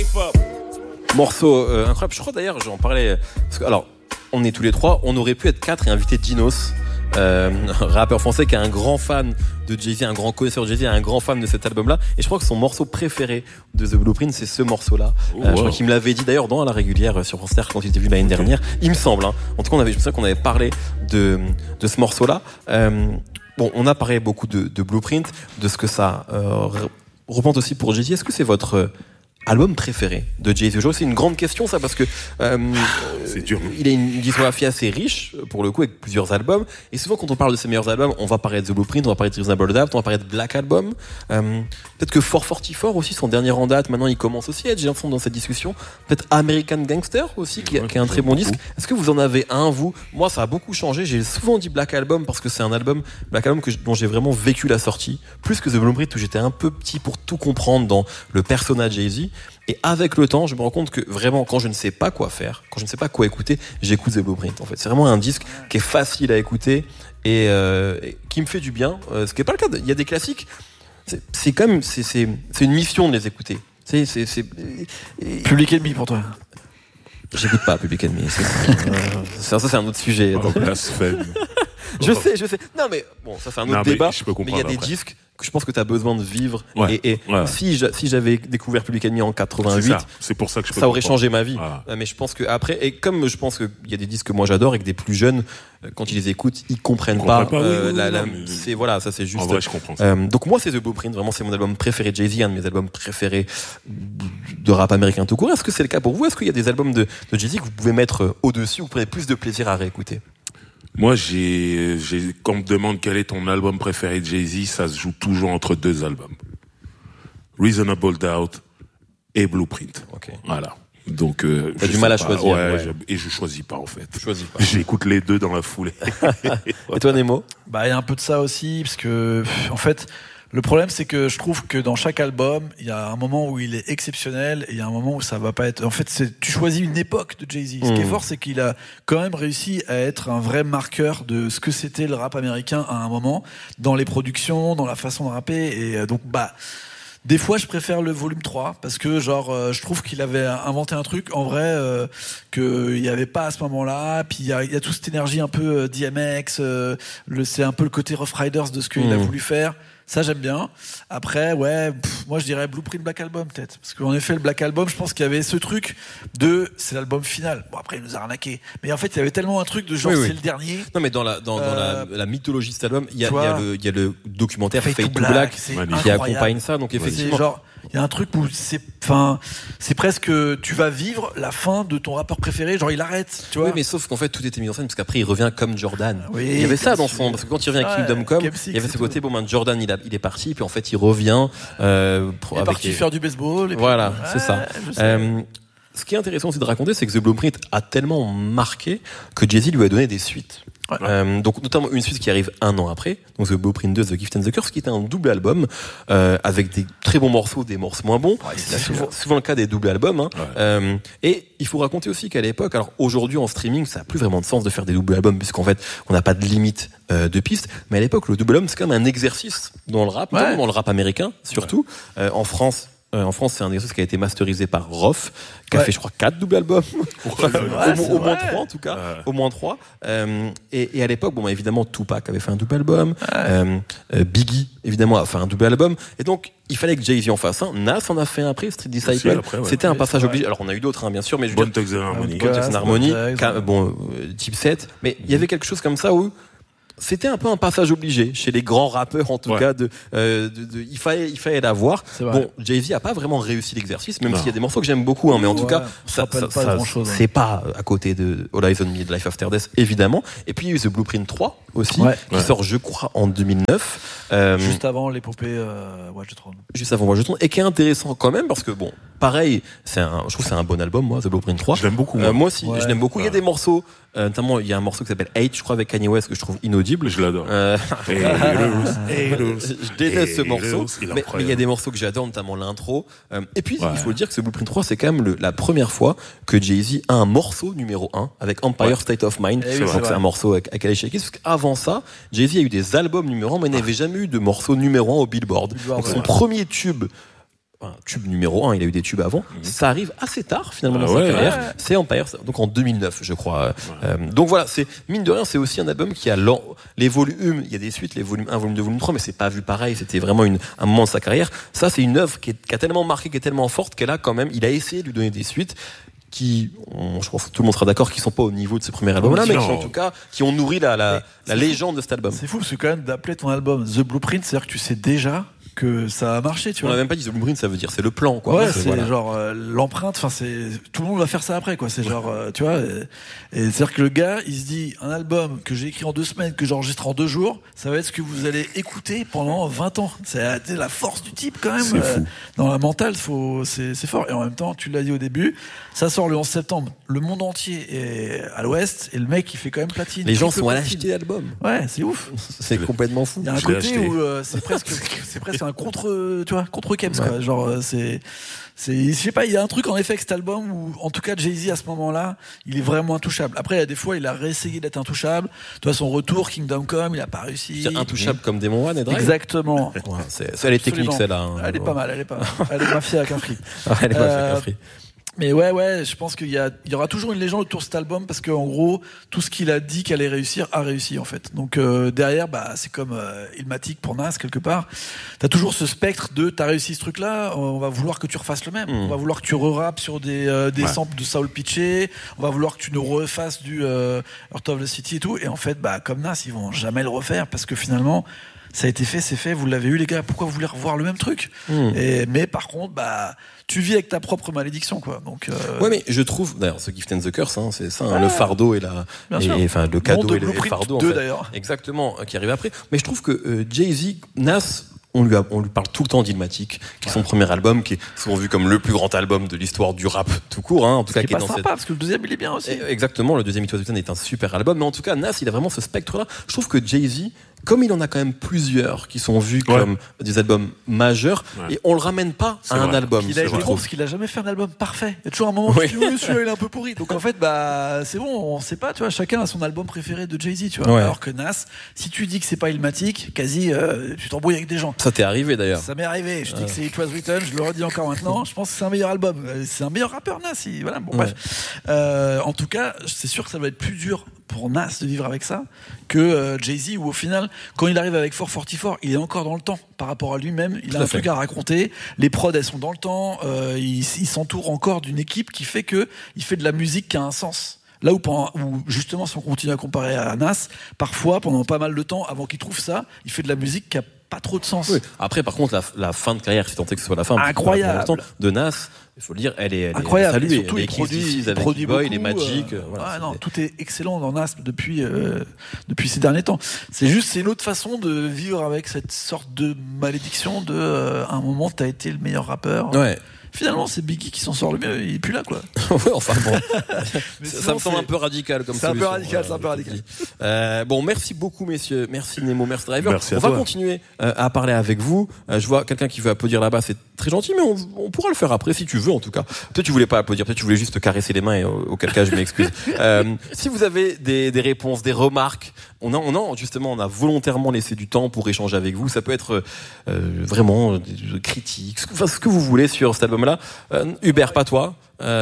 Morceau incroyable. Je crois d'ailleurs, j'en parlais. Parce que, alors, on est tous les trois, on aurait pu être 4 et inviter Dinos, rappeur français qui est un grand fan de Jay-Z, un grand connaisseur de Jay-Z, un grand fan de cet album-là. Et je crois que son morceau préféré de The Blueprint, c'est ce morceau-là. Je crois qu'il me l'avait dit d'ailleurs dans la régulière sur France Inter quand il était vu l'année dernière. Il me semble. Hein. En tout cas, je me souviens qu'on avait parlé de ce morceau-là. Bon, on a parlé beaucoup de Blueprint, de ce que ça représente aussi pour Jay-Z. Est-ce que c'est votre album préféré de Jay-Z? C'est une grande question, ça, parce que c'est dur. Il a une discographie assez riche, pour le coup, avec plusieurs albums. Et souvent, quand on parle de ses meilleurs albums, on va parler de The Blueprint, on va parler de Reasonable Doubt, on va parler de Black Album. Peut-être que 444 aussi, son dernier en date, maintenant il commence aussi à être, j'ai l'impression, dans cette discussion. Peut-être American Gangster aussi, qui est un très bon disque. Est-ce que vous en avez un, vous? Moi, ça a beaucoup changé. J'ai souvent dit Black Album parce que c'est un album, Black Album, dont j'ai vraiment vécu la sortie. Plus que The Blueprint, où j'étais un peu petit pour tout comprendre dans le persona Jay-Z. Et avec le temps, je me rends compte que vraiment, quand je ne sais pas quoi faire, quand je ne sais pas quoi écouter, j'écoute The Blueprint. En fait, c'est vraiment un disque qui est facile à écouter et qui me fait du bien. Ce qui n'est pas le cas. Il y a des classiques. C'est quand même, c'est une mission de les écouter. Public Enemy pour toi. J'écoute pas Public Enemy. Ça, c'est un autre sujet. Oh, blasphème. Je sais. Non, mais bon, ça c'est un autre débat. Mais il y a des disques que je pense que tu as besoin de vivre. Et si j'avais découvert Public Enemy en 88, c'est pour ça que ça aurait changé ma vie. Mais je pense que après, et comme je pense qu'il y a des disques que moi j'adore et que des plus jeunes, quand ils les écoutent, ils comprennent pas. C'est voilà, ça c'est juste. En vrai, je comprends ça. Donc moi, c'est The Blueprint. Vraiment, c'est mon album préféré de Jay-Z, un de mes albums préférés de rap américain tout court. Est-ce que c'est le cas pour vous? Est-ce qu'il y a des albums de Jay-Z que vous pouvez mettre au-dessus, où vous prenez plus de plaisir à réécouter? Moi, quand on me demande quel est ton album préféré de Jay-Z, ça se joue toujours entre 2 albums. Reasonable Doubt et Blueprint. Okay. Voilà. Donc, t'as du mal à choisir. Et je choisis pas, en fait. Je choisis pas. J'écoute les 2 dans la foulée. Et toi, Nemo? Il y a un peu de ça aussi, parce que, en fait, le problème, c'est que je trouve que dans chaque album, il y a un moment où il est exceptionnel et il y a un moment où ça va pas être. En fait, tu choisis une époque de Jay-Z. Ce qui est fort, c'est qu'il a quand même réussi à être un vrai marqueur de ce que c'était le rap américain à un moment, dans les productions, dans la façon de rapper. Et donc, des fois, je préfère le volume 3 parce que, je trouve qu'il avait inventé un truc, en vrai, qu'il n'y avait pas à ce moment-là. Puis, il y a toute cette énergie un peu DMX, c'est un peu le côté Rough Riders de ce qu'il a voulu faire. Ça, j'aime bien. Après, moi, je dirais Blueprint Black Album, peut-être. Parce qu'en effet, le Black Album, je pense qu'il y avait ce truc c'est l'album final. Bon, après, il nous a arnaqué. Mais en fait, il y avait tellement un truc de genre, c'est le dernier. Non, mais dans la mythologie de cet album, il y a le documentaire Fade to Black qui accompagne ça. Donc, effectivement. Il y a un truc où c'est presque, tu vas vivre la fin de ton rappeur préféré, il arrête, tu vois. Oui, mais sauf qu'en fait, tout était mis en scène, parce qu'après, il revient comme Jordan. Oui, il y avait ça dans son, parce que quand il revient avec Kingdom Come, il y avait ce côté, Jordan, il est parti, puis en fait, il revient, il est parti faire du baseball. Et puis, voilà, c'est ça. Ce qui est intéressant aussi de raconter, c'est que The Blueprint a tellement marqué que Jay-Z lui a donné des suites. Donc notamment une suite qui arrive 1 an après, donc The Blueprint 2, The Gift and the Curse, qui était un double album avec des très bons morceaux, des morceaux moins bons. C'est souvent le cas des doubles albums. Et il faut raconter aussi qu'à l'époque, alors aujourd'hui en streaming, ça n'a plus vraiment de sens de faire des doubles albums puisqu'en fait on n'a pas de limite de pistes. Mais à l'époque, le double album c'est quand même un exercice dans le rap, dans le rap américain surtout. En France, c'est un exercice qui a été masterisé par Rof, qui a fait, je crois, 4 doubles albums. Au moins 3, en tout cas. Au moins 3. Et à l'époque, évidemment, Tupac avait fait un double album. Biggie, évidemment, a fait un double album. Et donc, il fallait que Jay-Z en fasse un. Nas en a fait un après, Street Disciple. C'était un passage obligé. Alors, on a eu d'autres, bien sûr, mais je veux dire. Bonne Thugs and Harmony. Type 7. Mais il y avait quelque chose comme ça où c'était un peu un passage obligé chez les grands rappeurs, en tout cas. Il fallait l'avoir. Bon, Jay-Z a pas vraiment réussi l'exercice, même s'il y a des morceaux que j'aime beaucoup, mais en tout cas, ça c'est pas à côté de All Eyes on Me et de Life After Death, évidemment. Et puis il y a eu The Blueprint 3 aussi, qui sort, je crois, en 2009. Juste avant l'épopée Watch the Throne. Juste avant Watch the Throne, et qui est intéressant quand même parce que pareil, je trouve que c'est un bon album, moi, The Blueprint 3. Je l'aime beaucoup. Moi aussi, je l'aime beaucoup. Il y a des morceaux, notamment il y a un morceau qui s'appelle Hate, je crois, avec Kanye West, que je trouve inaudible. Je l'adore. Je déteste ce morceau, mais il y a des morceaux que j'adore, notamment l'intro. Et puis, il faut le dire que ce Blueprint 3, c'est quand même la première fois que Jay-Z a un morceau numéro 1 avec Empire State of Mind. Donc c'est un morceau avec Alicia Keys, parce qu'avant ça, Jay-Z a eu des albums numéro 1, mais il n'avait jamais eu de morceau numéro 1 au Billboard. Donc son premier tube tube numéro 1, il a eu des tubes avant. Ça arrive assez tard finalement dans sa carrière. C'est Empire, donc en 2009, je crois. Donc voilà, c'est mine de rien, c'est aussi un album qui a les volumes. Il y a des suites, les volumes 1, volume 2, volume 3, mais c'est pas vu pareil. C'était vraiment un moment de sa carrière. Ça, c'est une œuvre qui a tellement marqué, qui est tellement forte qu'elle a quand même. Il a essayé de lui donner des suites qui, je pense que tout le monde sera d'accord, qui sont pas au niveau de ce premier album-là, mais qui en tout cas, qui ont nourri la légende de cet album. C'est fou, parce que quand même d'appeler ton album The Blueprint, c'est-à-dire que tu sais déjà que ça a marché, tu vois. On n'a même pas dit The Blueprint, ça veut dire c'est le plan, quoi. Ouais, c'est genre l'empreinte. Enfin, c'est tout le monde va faire ça après, quoi. C'est genre, tu vois. Et c'est-à-dire que le gars, il se dit un album que j'ai écrit en 2 semaines, que j'enregistre en 2 jours, ça va être ce que vous allez écouter pendant 20 ans. C'est la force du type quand même. Dans la mentale, c'est fort. Et en même temps, tu l'as dit au début, ça sort le 11 septembre. Le monde entier est à l'ouest et le mec, il fait quand même platine. Les gens sont allés acheter l'album. Ouais, c'est ouf. C'est complètement fou. Il y a un côté où c'est presque un contre Kems, quoi. Genre, je sais pas, il y a un truc en effet avec cet album où, en tout cas, Jay-Z à ce moment-là, il est vraiment intouchable. Après, il y a des fois, il a réessayé d'être intouchable. Tu vois, son retour, Kingdom Come, il a pas réussi. C'est intouchable comme Demon One et Drive. Exactement. Elle est technique, celle-là. Elle est pas mal, Elle est mafiée avec un fric. Elle est mafiée avec un fric. Mais ouais, je pense qu'il y aura toujours une légende autour de cet album parce qu'en gros, tout ce qu'il a dit qu'elle allait réussir a réussi en fait. Donc derrière, c'est comme Illmatic pour Nas quelque part. T'as toujours ce spectre de t'as réussi ce truc-là, on va vouloir que tu refasses le même. On va vouloir que tu re-rappes sur des samples de Saul Pitché. On va vouloir que tu nous refasses du Heart of the City et tout. Et en fait, comme Nas, ils vont jamais le refaire parce que finalement, ça a été fait, c'est fait, vous l'avez eu les gars, pourquoi vous voulez revoir le même truc mais par contre, tu vis avec ta propre malédiction, quoi. Donc, ouais, mais je trouve, d'ailleurs, The Gift and the Curse, c'est ça, le fardeau et le cadeau et le fardeau, en fait. D'ailleurs. Exactement, qui arrive après. Mais je trouve que Jay-Z, Nas, on lui parle tout le temps d'Illmatic, qui est son premier album, qui est souvent vu comme le plus grand album de l'histoire du rap tout court, en tout cas, qui est pas sympa, parce que le deuxième, il est bien aussi. Exactement, le deuxième It Was Written est un super album, mais en tout cas, Nas, il a vraiment ce spectre-là. Je trouve que Jay-Z, comme il en a quand même plusieurs qui sont vus comme des albums majeurs, et on le ramène pas à un album. Il a été bon parce qu'il a jamais fait un album parfait. Il y a toujours un moment où tu dis, celui-là il est un peu pourri. Donc en fait, c'est bon, on sait pas, tu vois, chacun a son album préféré de Jay-Z, tu vois. Alors que Nas, si tu dis que c'est pas Illmatic, quasi, tu t'embrouilles avec des gens. Ça t'est arrivé d'ailleurs. Ça m'est arrivé. Je dis que c'est It Was Written, je le redis encore maintenant. Je pense que c'est un meilleur album. C'est un meilleur rappeur, Nas. Bref. En tout cas, c'est sûr que ça va être plus dur pour Nas de vivre avec ça que Jay-Z, où au final, quand il arrive avec 444, il est encore dans le temps par rapport à lui-même. Il a un truc à raconter. Les prods, elles sont dans le temps. Il s'entoure encore d'une équipe qui fait que il fait de la musique qui a un sens. Là où justement, si on continue à comparer à Nas, parfois, pendant pas mal de temps, avant qu'il trouve ça, il fait de la musique qui a pas trop de sens. Après, par contre, la fin de carrière, si tant est que ce soit la fin, incroyable, de Nas, il faut le dire, elle est incroyable. Saluée. Surtout les produits Boy, les Magic. Tout est excellent dans Nas depuis ces derniers temps. C'est une autre façon de vivre avec cette sorte de malédiction de à un moment t'as été le meilleur rappeur. Ouais. Finalement, c'est Biggie qui s'en sort le mieux. Il est plus là, quoi. Ouais, enfin bon. ça me semble un peu radical comme solution. C'est un peu radical. Bon, merci beaucoup, messieurs. Merci Nemo, merci Driver. Merci on va continuer à parler avec vous. Je vois quelqu'un qui veut applaudir là-bas. C'est très gentil, mais on pourra le faire après si tu veux, en tout cas. Peut-être tu voulais pas applaudir, peut-être tu voulais juste te caresser les mains et auquel cas je m'excuse. Si vous avez des réponses, des remarques, on a volontairement laissé du temps pour échanger avec vous. Ça peut être vraiment des critiques, ce que vous voulez sur cet album-là. Hubert, pas toi.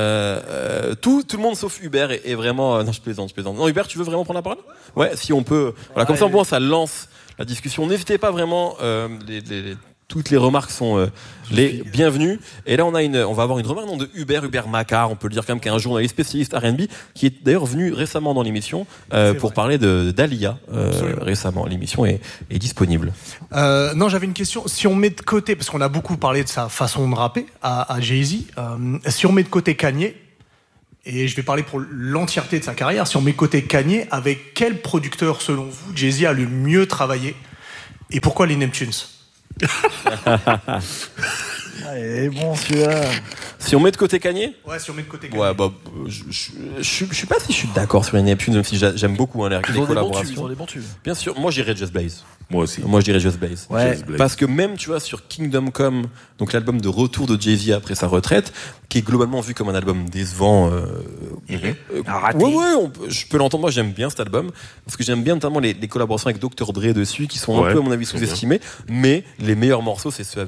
Tout le monde sauf Hubert est vraiment. Non, je plaisante. Non, Hubert, tu veux vraiment prendre la parole ? Ouais, si on peut. Voilà, comme ça, ça lance la discussion. N'hésitez pas vraiment. Toutes les remarques sont les bienvenues. Et là, on va avoir une remarque de Hubert Macquart, on peut le dire quand même, qui est un journaliste spécialiste R&B, qui est d'ailleurs venu récemment dans l'émission pour parler d'Alia récemment. L'émission est disponible. Non, j'avais une question. Si on met de côté, parce qu'on a beaucoup parlé de sa façon de rapper à Jay-Z, si on met de côté Kanye, et je vais parler pour l'entièreté de sa carrière, si on met de côté Kanye, avec quel producteur, selon vous, Jay-Z a le mieux travaillé et pourquoi les Neptunes? Et bon, celui-là. Si on met de côté Kanye ? Ouais, si on met de côté Kanye. Ouais, je suis pas si je suis d'accord sur les Neptunes, même si j'aime beaucoup les collaborations. Ils ont des bons tubes. Bien sûr, moi j'irais Just Blaze. Moi aussi. Moi je dirais Just Blaze. Ouais. Just Blaze. Parce que même, tu vois, sur Kingdom Come, donc l'album de retour de Jay-Z après sa retraite, qui est globalement vu comme un album décevant. Raté. Je peux l'entendre. Moi j'aime bien cet album, parce que j'aime bien notamment les collaborations avec Dr. Dre dessus, qui sont un peu, à mon avis, sous-estimées. Mais les meilleurs morceaux, c'est ceux avec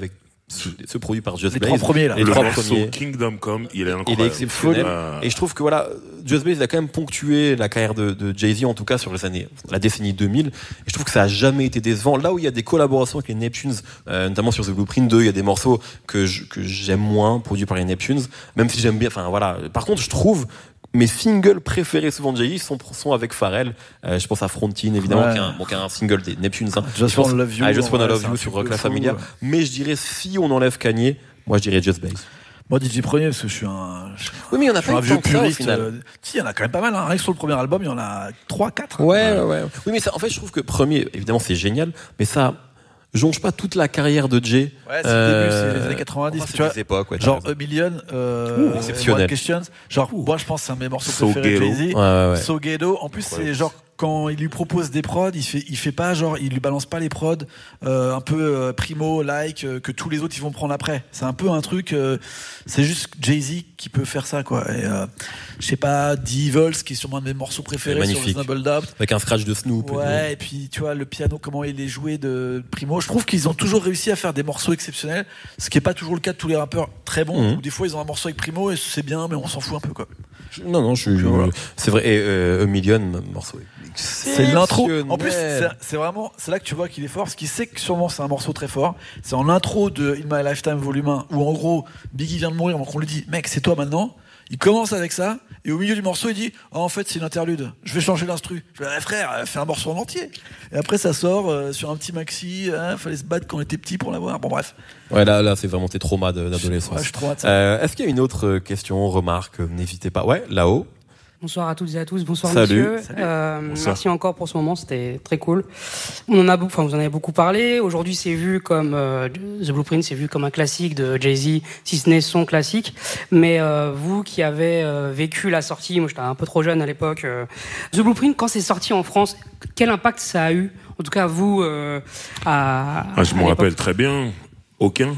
ce produit par Just Les Blaze. 3 premiers, là. Les Le 3 morceau premiers. Kingdom Come, il est Il incroyable. est exceptionnel. Ah. Et je trouve que voilà, Just Blaze a quand même ponctué la carrière de Jay-Z, en tout cas sur la décennie 2000. Et je trouve que ça a jamais été décevant. Là où il y a des collaborations avec les Neptunes, notamment sur The Blueprint 2, il y a des morceaux que j'aime moins, produits par les Neptunes, même si j'aime bien, enfin voilà. Par contre, je trouve mes singles préférés souvent de Jay-Z sont avec Pharrell. Je pense à Frontin, évidemment, Ouais. qui est un single des Neptunes. Hein. Just Wanna Love You. Just Wanna ouais, Love c'est un You truc sur de La fou, Familia. ouais. Mais je dirais, si on enlève Kanye, moi je dirais Just Blaze. Moi, DJ Premier, parce que je suis un. Oui, mais il y en a Je suis pas un eu vieux tant que ça, au puriste. final. Si, il y en a quand même pas mal. Hein. Rien que sur le premier album, il y en a 3, 4. Ouais. Oui, mais ça, en fait, je trouve que premier, évidemment, c'est génial, mais ça jonge pas toute la carrière de Jay. Ouais, c'est le début, c'est les années 90. C'est Tu vois, des époques, ouais, genre t'as A Million, exceptionnel. One Questions. Genre, moi, je pense que c'est un de mes morceaux So préférés de Ghetto. Jay-Z. Ouais. So Ghetto. En plus, c'est genre, quand il lui propose des prods, il fait pas genre, il lui balance pas les prods un peu primo like que tous les autres ils vont prendre après. C'est un peu un truc, c'est juste Jay-Z qui peut faire ça quoi. Et je sais pas, The Evils qui est sûrement un de mes morceaux préférés sur Magnifique. Reasonable Doubt. Avec un scratch de Snoop. Ouais, et puis tu vois le piano, comment il est joué de Primo. Je trouve qu'ils ont toujours réussi à faire des morceaux exceptionnels, ce qui est pas toujours le cas de tous les rappeurs très bons. Où des fois ils ont un morceau avec Primo et c'est bien, mais on s'en fout un peu quoi. Non, Voilà. c'est vrai. Et A Million, morceau. C'est l'intro. En plus, exceptionnel. c'est vraiment, c'est là que tu vois qu'il est fort, parce qu'il sait que sûrement c'est un morceau très fort. C'est en intro de In My Lifetime Volume 1, où en gros, Biggie vient de mourir, donc on lui dit, mec, c'est toi maintenant. Il commence avec ça, et au milieu du morceau, il dit, oh, en fait, c'est une interlude. Je vais changer l'instru. Je vais, frère, fais un morceau en entier. Et après, ça sort sur un petit maxi. Fallait se battre quand on était petit pour l'avoir. Bon, bref. Ouais, là, c'est vraiment tes traumas d'adolescence. Ouais, je suis trop hâte de ça. Est-ce qu'il y a une autre question, remarque? N'hésitez pas. Ouais, là-haut. Bonsoir à toutes et à tous, bonsoir Salut. monsieur. Merci encore pour ce moment, c'était très cool. Vous en avez beaucoup parlé. Aujourd'hui, c'est vu comme The Blueprint, c'est vu comme un classique de Jay-Z, si ce n'est son classique. Mais vous qui avez vécu la sortie, moi j'étais un peu trop jeune à l'époque. The Blueprint, quand c'est sorti en France, quel impact ça a eu? En tout cas, vous Je m'en rappelle très bien. Aucun.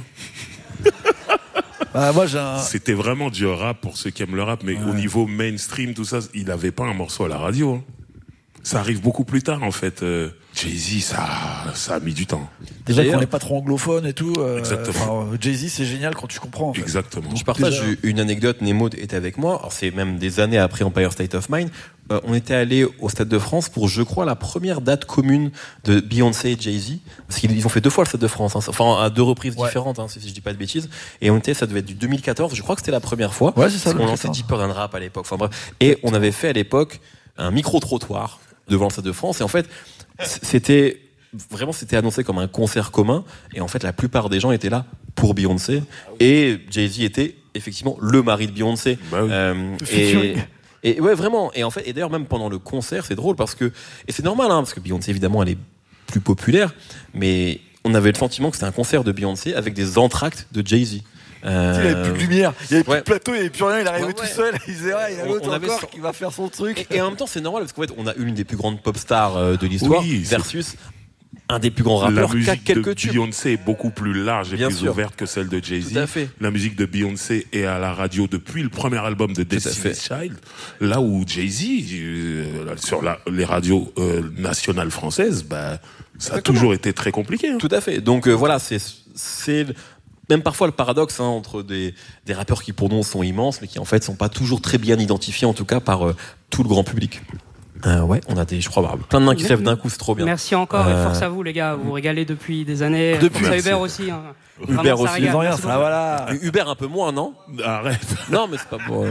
Bah, moi, C'était vraiment du rap pour ceux qui aiment le rap, mais au niveau mainstream, tout ça, il n'avait pas un morceau à la radio. Hein. Ça arrive beaucoup plus tard, en fait. Jay-Z, ça a mis du temps. Déjà qu'on n'est pas trop anglophone et tout. Exactement. Jay-Z, c'est génial quand tu comprends. En fait. Exactement. Je partage Déjà. une anecdote. Nemo était avec moi. Alors c'est même des années après Empire State of Mind. On était allé au Stade de France pour, je crois, la première date commune de Beyoncé et Jay-Z. Parce qu'ils ont fait 2 fois le Stade de France. Hein. Enfin, à 2 reprises différentes, hein, si je dis pas de bêtises. Et ça devait être du 2014. Je crois que c'était la première fois. Ouais, c'est ça. Parce qu'on lançait Deeper Than Rap à l'époque. Enfin bref. Et on avait fait à l'époque un micro-trottoir devant le Stade de France. Et en fait, c'était annoncé comme un concert commun. Et en fait, la plupart des gens étaient là pour Beyoncé. Et Jay-Z était effectivement le mari de Beyoncé. Bah oui. Et ouais, vraiment. Et en fait, et d'ailleurs, même pendant le concert, c'est drôle parce que, et c'est normal, hein, parce que Beyoncé, évidemment, elle est plus populaire, mais on avait le sentiment que c'était un concert de Beyoncé avec des entractes de Jay-Z. Il n'y avait plus de lumière, il n'y avait plus ouais. de plateau, il n'y avait plus rien, il arrivait Ouais, tout ouais. seul, il disait, il y a l'autre On avait encore son- qui va faire son truc. Et en même temps, c'est normal parce qu'en fait, on a une des plus grandes pop stars de l'histoire Oui, versus un des plus grands La rappeurs qui a musique quelques de tubes. Beyoncé est beaucoup plus large et Bien plus sûr. ouverte que celle de Jay-Z. Tout à fait. La musique de Beyoncé est à la radio depuis le premier album de à Destiny's Child. Là où Jay-Z, sur les radios nationales françaises, ça a toujours été très compliqué. Hein. Tout à fait. Donc voilà, c'est même parfois le paradoxe entre des rappeurs qui pour nous sont immenses, mais qui en fait sont pas toujours très bien identifiés, en tout cas par tout le grand public. Ouais, on a je crois, plein de mains qui se lèvent d'un coup, c'est trop bien. Merci encore et force à vous les gars, vous vous régalez depuis des années. Depuis. Force à Merci. Uber aussi. Hein. Uber Vraiment, ça aussi. régale. Ils ont rien, Merci ça, beaucoup. voilà. Uber un peu moins, non? Arrête. Non, mais c'est pas pour.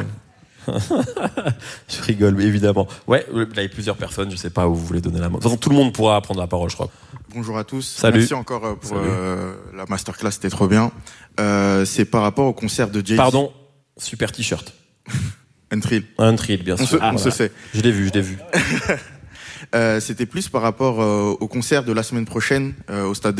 Je rigole, mais évidemment. Ouais, là, il y a plusieurs personnes, je sais pas où vous voulez donner la main. De toute façon, tout le monde pourra prendre la parole, je crois. Bonjour à tous. Salut. Merci encore pour la masterclass, c'était trop bien. C'est par rapport au concert de Jay-Z. Pardon, super t-shirt. Untrill. Un thrill, bien sûr. On se sait. Je l'ai vu. C'était plus par rapport au concert de la semaine prochaine au stade de